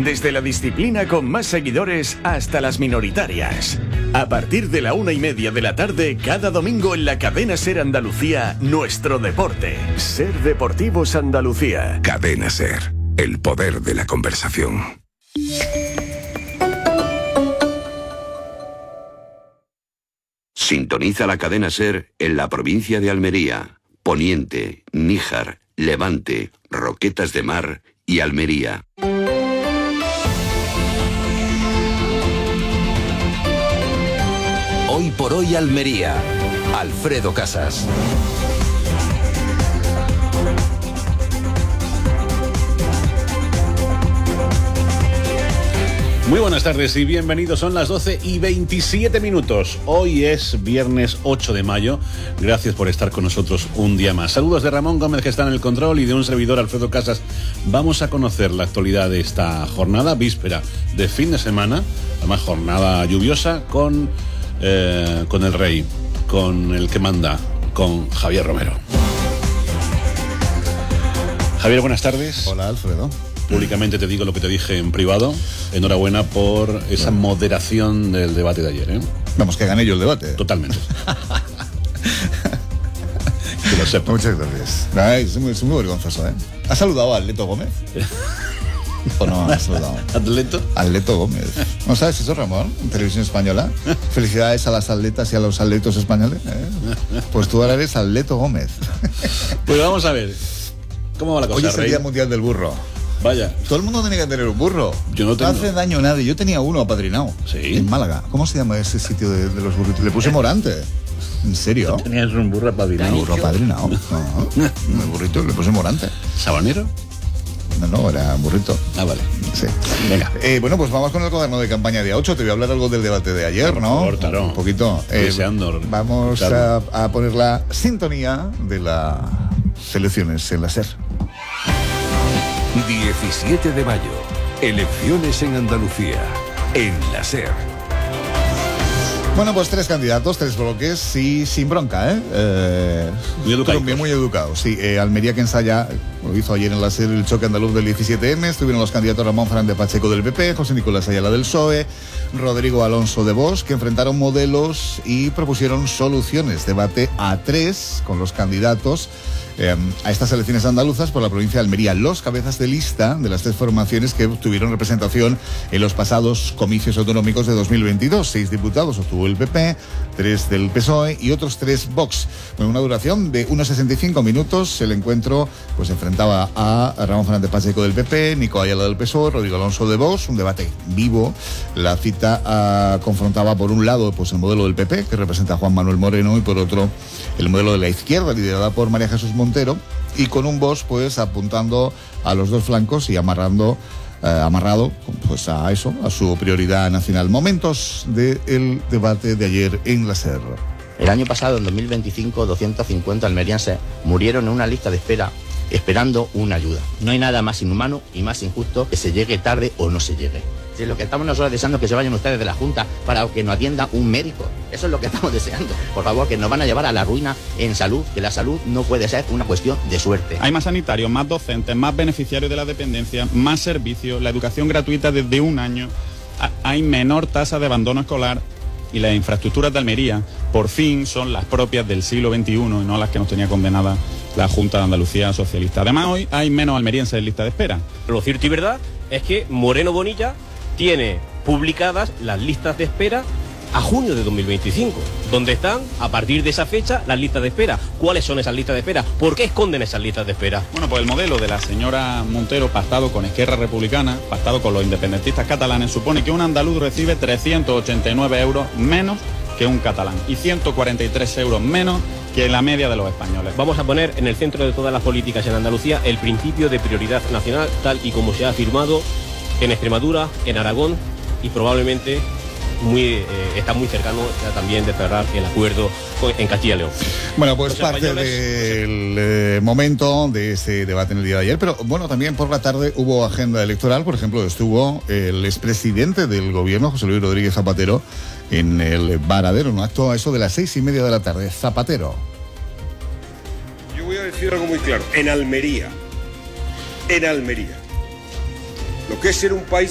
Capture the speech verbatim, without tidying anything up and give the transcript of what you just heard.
desde la disciplina con más seguidores hasta las minoritarias. A partir de la una y media de la tarde, cada domingo en la cadena SER Andalucía, nuestro deporte. SER Deportivos Andalucía. Cadena SER, el poder de la conversación. Sintoniza la cadena SER en la provincia de Almería, Poniente, Níjar, Levante, Roquetas de Mar y Almería. Hoy por hoy Almería. Alfredo Casas. Muy buenas tardes y bienvenidos. Son las doce y veintisiete minutos. Hoy es viernes ocho de mayo. Gracias por estar con nosotros un día más. Saludos de Ramón Gómez, que está en el control, y de un servidor, Alfredo Casas. Vamos a conocer la actualidad de esta jornada, víspera de fin de semana, además jornada lluviosa, con, eh, con el rey, con el que manda, con Javier Romero. Javier, buenas tardes. Hola, Alfredo. Públicamente te digo lo que te dije en privado. Enhorabuena por esa moderación del debate de ayer, ¿eh? Vamos, que gané yo el debate. Totalmente. Que lo sepa. Muchas gracias. No, es, muy, es muy vergonzoso, ¿eh? ¿Has saludado a Atleto Gómez? ¿O no has saludado? ¿Atleto? Atleto Gómez. ¿No sabes eso, Ramón? En Televisión Española. Felicidades a las atletas y a los atletos españoles, ¿eh? Pues tú ahora eres Atleto Gómez. Pues vamos a ver. ¿Cómo va la cosa, Hoy es el Rey? Día Mundial del Burro. Vaya. Todo el mundo tiene que tener un burro. Yo no tengo. No hace daño a nadie. Yo tenía uno apadrinado. ¿Sí? En Málaga. ¿Cómo se llama ese sitio de, de los burritos? Le puse Morante. ¿En serio? ¿Tenías un burro apadrinado? Un burro apadrinado. No, el burrito le puse Morante. ¿Sabanero? No, no, era burrito. Ah, vale. Sí. Venga. Eh, bueno, pues vamos con el cuaderno de campaña día ocho. Te voy a hablar algo del debate de ayer, ¿no? Por favor, claro. Un poquito. Eh, Deseando, vamos claro. a, a poner la sintonía de las elecciones en la SER. diecisiete de mayo, elecciones en Andalucía, en la SER. Bueno, pues tres candidatos, tres bloques y sin bronca, ¿eh? eh muy educados. Muy, muy educados, sí. Eh, Almería, que ensaya, lo hizo ayer en la SER, el choque andaluz del diecisiete eme. Estuvieron los candidatos Ramón Fernández Pacheco del P P, José Nicolás Ayala del P S O E, Rodrigo Alonso de Vox, que enfrentaron modelos y propusieron soluciones. Debate a tres con los candidatos eh, a estas elecciones andaluzas por la provincia de Almería. Los cabezas de lista de las tres formaciones que tuvieron representación en los pasados comicios autonómicos de dos mil veintidós. Seis diputados obtuvo el P P, tres del P S O E y otros tres Vox. Con una duración de unos sesenta y cinco minutos, el encuentro pues enfrentaba a Ramón Fernández Pacheco del P P, Nico Ayala del P S O E, Rodrigo Alonso de Vox. Un debate vivo. La cita uh, confrontaba por un lado pues el modelo del P P, que representa a Juan Manuel Moreno, y por otro el modelo de la izquierda, liderada por María Jesús Montero, y con un Vox pues apuntando a los dos flancos y amarrando eh, amarrado pues a eso, a su prioridad nacional. Momentos del debate de ayer en la SER. El año pasado, en dos mil veinticinco, doscientos cincuenta almerienses murieron en una lista de espera esperando una ayuda. No hay nada más inhumano y más injusto que se llegue tarde o no se llegue. Si lo que estamos nosotros deseando es que se vayan ustedes de la Junta para que nos atienda un médico. Eso es lo que estamos deseando. Por favor, que nos van a llevar a la ruina en salud, que la salud no puede ser una cuestión de suerte. Hay más sanitarios, más docentes, más beneficiarios de la dependencia, más servicios, la educación gratuita desde un año, hay menor tasa de abandono escolar, y las infraestructuras de Almería por fin son las propias del siglo veintiuno y no las que nos tenía condenada la Junta de Andalucía socialista. Además, hoy hay menos almerienses en lista de espera. Lo cierto y verdad es que Moreno Bonilla tiene publicadas las listas de espera a junio de dos mil veinticinco, donde están, a partir de esa fecha, las listas de espera. ¿Cuáles son esas listas de espera? ¿Por qué esconden esas listas de espera? Bueno, pues el modelo de la señora Montero, pactado con Esquerra Republicana, pactado con los independentistas catalanes, supone que un andaluz recibe trescientos ochenta y nueve euros menos que un catalán y ciento cuarenta y tres euros menos que la media de los españoles. Vamos a poner en el centro de todas las políticas en Andalucía el principio de prioridad nacional, tal y como se ha afirmado en Extremadura, en Aragón y probablemente muy eh, está muy cercano ya también de cerrar el acuerdo con, en Castilla y León. Bueno, pues Los parte españoles, del eh, momento de ese debate en el día de ayer, pero bueno, también por la tarde hubo agenda electoral. Por ejemplo, estuvo el expresidente del gobierno, José Luis Rodríguez Zapatero, en el Varadero, un acto a eso de las seis y media de la tarde. Zapatero. Yo voy a decir algo muy claro. En Almería, en Almería, lo que es ser un país